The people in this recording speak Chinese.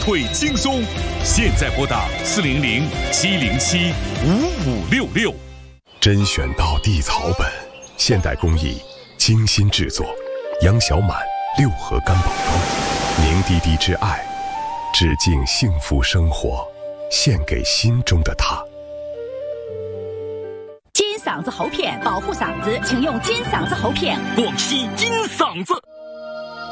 腿轻松。现在拨打400-707-5566。 甄选到地草本，现代工艺，精心制作。杨小满6合干宝膏，凝滴滴之爱，致敬幸福生活，献给心中的他。 金嗓子喉片保护嗓子，请用金嗓子喉片。 广西金嗓子。